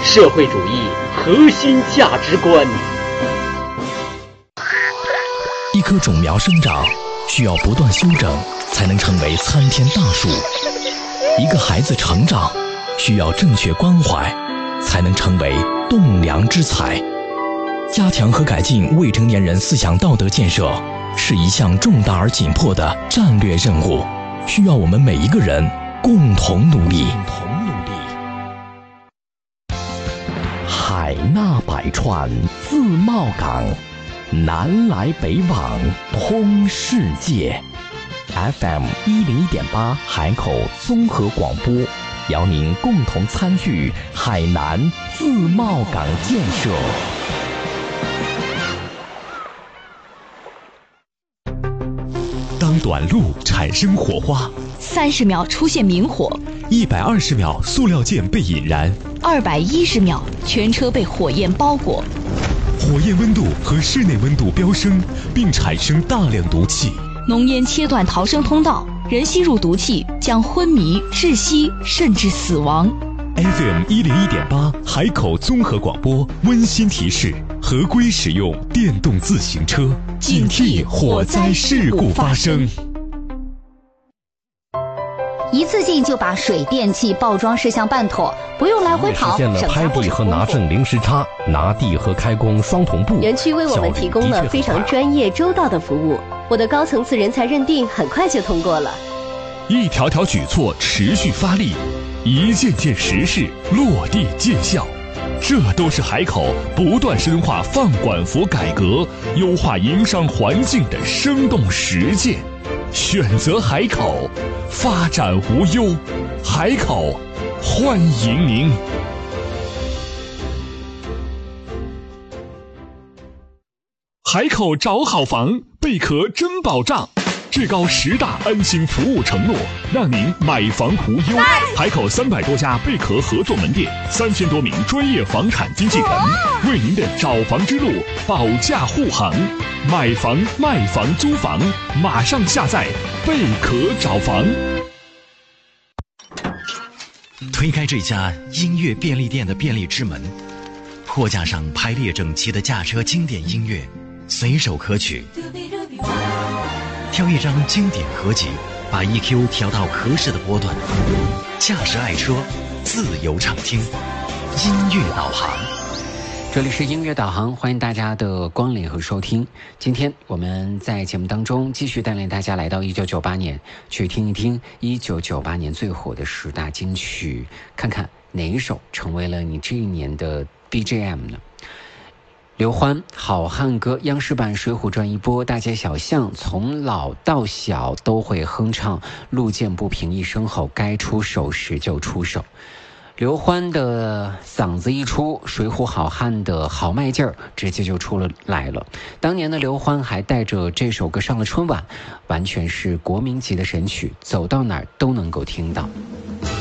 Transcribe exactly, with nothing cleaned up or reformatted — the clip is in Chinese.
社会主义核心价值观。 一棵种苗生长需要不断修整，才能成为参天大树；一个孩子成长需要正确关怀，才能成为栋梁之才。加强和改进未成年人思想道德建设是一项重大而紧迫的战略任务，需要我们每一个人共同努力。海纳百川，自贸港，南来北往，通世界。F M 一零一点八海口综合广播，邀您共同参与海南自贸港建设。当短路产生火花， 三十秒出现明火， 一百二十秒塑料件被引燃， 二百一十秒全车被火焰包裹。 火焰温度和室内温度飙升，并产生大量毒气。 浓烟切断逃生通道，人吸入毒气将昏迷、窒息，甚至死亡。 F M 一零一点八海口综合广播温馨提示：合规使用电动自行车，警惕火灾事故发生。 一次性就把水电气报装事项办妥，不用来回跑， 实现了拍地和拿证零时差，拿地和开工双同步。 园区为我们提供了非常专业周到的服务，我的高层次人才认定很快就通过了。 一条条举措持续发力，一件件实事落地见效，这都是海口不断深化放管服改革、优化营商环境的生动实践。选择海口，发展无忧。海口，欢迎您。海口找好房，贝壳真保障。至高十大安心服务承诺，让您买房无忧。海口三百多家贝壳合作门店，三千多名专业房产经纪人，为您的找房之路保驾护航。买房、卖房、租房，马上下载贝壳找房。 推开这家音乐便利店的便利之门，货架上排列整齐的驾车经典音乐，随手可取。挑一张经典合集，把 E Q 调到合适的波段，驾驶爱车，自由畅听，音乐导航。 这里是音乐导航，欢迎大家的光临和收听。今天我们在节目当中继续带领大家来到一九九八年，去听一听一九九八年最火的十大金曲，看看哪一首成为了你这一年的 B G M 呢？刘欢好汉歌央视版《水浒传》一播，大街小巷从老到小都会哼唱，路见不平一声吼，该出手时就出手。刘欢的嗓子一出，水浒好汉的豪迈劲儿直接就出了来了。当年的刘欢还带着这首歌上了春晚，完全是国民级的神曲，走到哪儿都能够听到。